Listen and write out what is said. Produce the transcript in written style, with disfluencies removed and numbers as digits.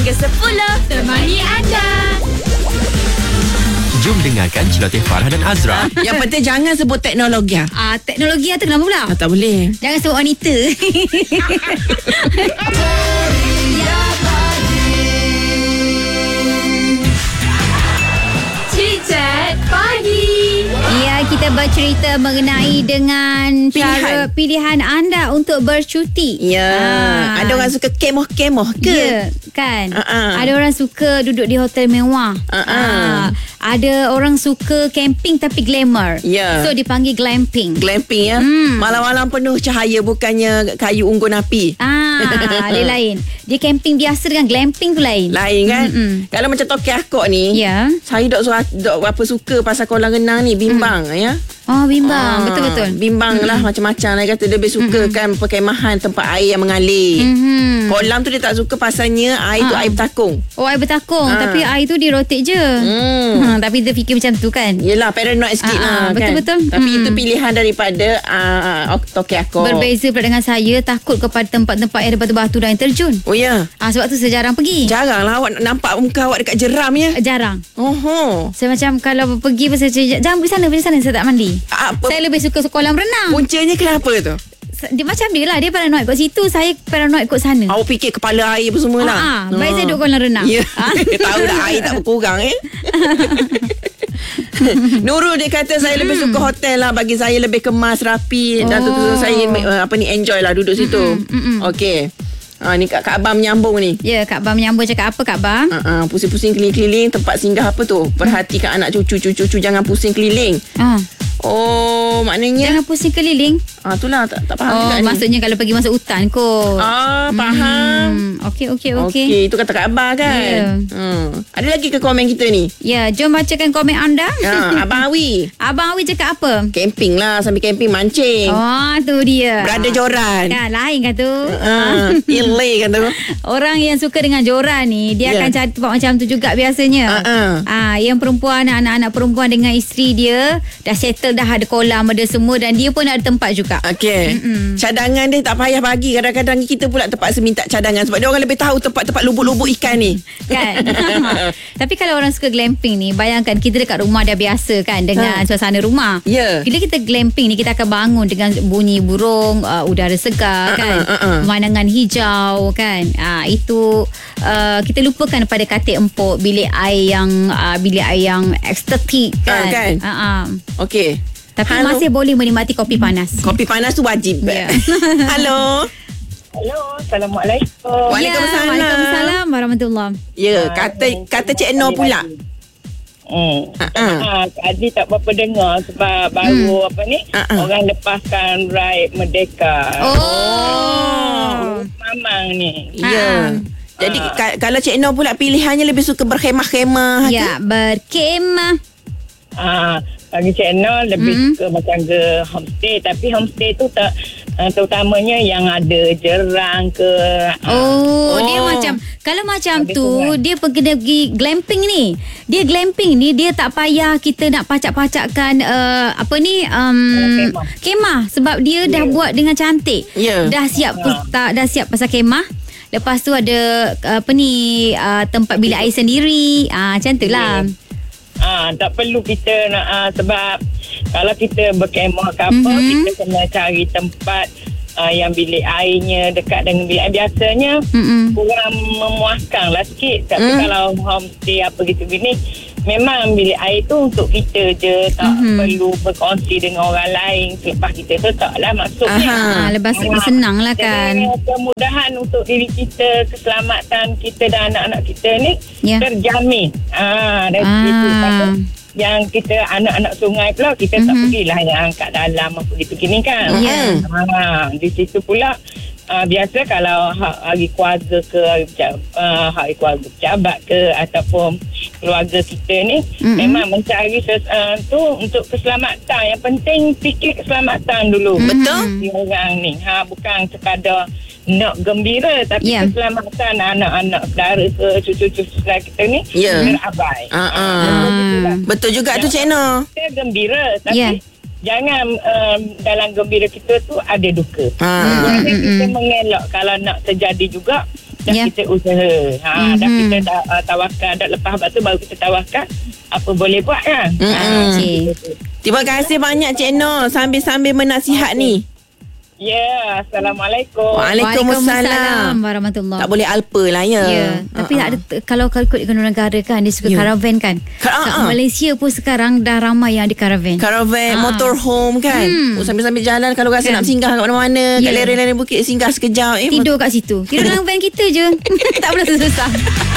hingga 10 temani anda. Jom dengarkan celoteh Farah dan Azra. Yang penting jangan sebut teknologi. Teknologi tu kenapa pula? Tak boleh. Jangan sebut wanita. Chat pagi. Ya, kita bercerita mengenai dengan cara pilihan anda untuk bercuti. Ya. Ada orang suka kemoh-kemoh ke? Ya, kan? Ada orang suka duduk di hotel mewah. Ada orang suka camping tapi glamour. Ya. So dipanggil glamping. Glamping ya. Malam-malam penuh cahaya, bukannya kayu unggun api. Dia lain. Dia camping biasa dengan glamping tu lain. Lain kan? Kalau macam Toki Akok ni, Ya. saya dok apa suka pasal kolam renang ni, bimbang ya. Oh, bimbang. Betul-betul. Bimbang lah macam-macam lah kata. Dia lebih suka kan perkemahan tempat air yang mengalir. Kolam tu dia tak suka pasalnya air tu air bertakung. Oh, air bertakung. Tapi air tu dia rotate je. Tapi dia fikir macam tu kan. Yelah, paranoid sikit lah kan. Betul-betul. Tapi itu pilihan daripada Toki Akok. Berbeza pula dengan saya. Takut kepada tempat-tempat yang ada batu-batu dan terjun. Oh ya. Sebab tu saya jarang pergi. Jarang lah awak nampak muka awak dekat jeram ya. Jarang. Oh. Saya macam kalau pergi pasal jangan pergi sana saya tak mandi. Apa? Saya lebih suka kolam renang. Puncanya kenapa tu? Dia macam dia lah. Dia paranoid kat situ, saya paranoid kat sana. Awak fikir kepala air apa semua lah. Baik saya duduk kolam renang. Ya. Tahu dah air tak berkurang Nurul dia kata saya lebih suka hotel lah. Bagi saya lebih kemas, rapi. Dan tu saya enjoy lah duduk situ. Okey. Ni Kak Abang menyambung ni. Ya, Kak Abang menyambung cakap apa Kak Abang? Pusing-pusing keliling-keliling tempat singgah apa tu. Perhatikan anak cucu jangan pusing keliling. Oh, maknanya Jangan pusing keliling. Itulah tak faham juga ni. Maksudnya kalau pergi masuk hutan kot. Faham. Okey. Itu kata Kak Abang kan. Ya. Ada lagi ke komen kita ni? Ya, jom bacakan komen anda. Abang Awi. Abang Awi cakap apa? Camping lah. Sambil camping mancing. Tu dia. Berada joran. Kan, lain kan tu. Ilai kan tu. Orang yang suka dengan joran ni, dia akan cari tempat macam tu juga biasanya. Yang perempuan, anak-anak perempuan dengan isteri dia dah settle, dah ada kolam, ada semua, dan dia pun ada tempat juga. Okey. Cadangan dia tak payah bagi. Kadang-kadang kita pula terpaksa minta cadangan sebab dia orang lebih tahu tempat-tempat lubuk-lubuk ikan ni. Kan. Tapi kalau orang suka glamping ni, bayangkan kita dekat rumah dah biasa kan dengan suasana rumah. Bila kita glamping ni, kita akan bangun dengan bunyi burung, udara segar kan, pemandangan hijau kan. Itu kita lupakan pada katil empuk, bilik air yang estetik kan. Okey. Tapi masih boleh menikmati kopi panas. Kopi panas tu wajib. Halo. Assalamualaikum. Waalaikumsalam warahmatullahi. Ya, kata Cik Noh pula. Tadi tak berapa dengar sebab baru orang lepaskan ride Merdeka. Mamang ni. Ya. Jadi kalau Cik Noh pula pilihannya lebih suka berkhemah-khemah. Ya, berkhemah. Bagi channel lebih suka macam ke homestay. Tapi homestay tu tak terutamanya yang ada jerang ke. Dia macam, kalau macam tu dia pergi glamping ni. Dia glamping ni dia tak payah kita nak pacak-pacakkan kemah sebab dia dah buat dengan cantik. Dah siap pasal kemah. Lepas tu ada tempat bilik air sendiri. Macam tu lah. Tak perlu kita nak sebab kalau kita berkemah ke apa, kita kena cari tempat yang bilik airnya dekat dengan bilik air. Biasanya kurang memuaskan lah sikit. Tapi kalau homestay apa gitu gini, memang bilik air tu untuk kita je, tak perlu berkongsi dengan orang lain. Selepas kita tu taklah masuknya. Lepas senang lah kan. Kemudahan untuk diri kita, keselamatan kita dan anak-anak kita ni terjamin. Dari situ. Yang kita anak-anak sungai pula, kita tak pergilah yang kat dalam apa gitu gini kan. Di situ pula biasa kalau hari keluarga ke hari keluarga pejabat ke ataupun keluarga kita ni memang mencari tu untuk keselamatan. Yang penting fikir keselamatan dulu. Betul. Di orang ni bukan sekadar nak gembira, tapi keselamatan anak-anak saudara ke cucu-cucu saudara kita ni terabai. Betul juga tu Cik Noh. Kita gembira tapi jangan dalam gembira kita tu ada duka. Jadi kita mengelak kalau nak terjadi juga dah kita usaha. Dah kita tawakal. Dah lepas tu baru kita tawakal apa boleh buat kan. Okey. Terima kasih banyak Cik Noh sambil-sambil menasihat ni. Ya, Assalamualaikum. Waalaikumsalam warahmatullahi. Tak boleh alpa lah ya. Ya, tapi tak ada kalau ikut dengan negara kan dia suka karavan kan. Kat Malaysia pun sekarang dah ramai yang ada karavan. Karavan, motorhome kan. Sambil-sambil jalan kalau rasa nak singgah kat mana-mana, kat lereng-lereng bukit singgah sekejap. Tidur kat situ. Tidur dalam van kita je. Tak perlu susah.